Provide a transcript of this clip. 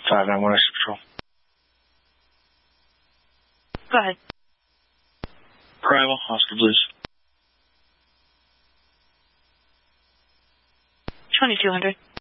591 Extra Patrol. Go ahead. Arrival, Oscar Blues. 2200.